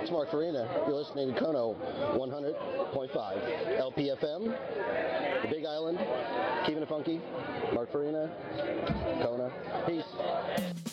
is Mark Farina. You're listening to Kono 100.5 LPFM, the Big Island, keeping it funky. Mark Farina, Kona. Peace.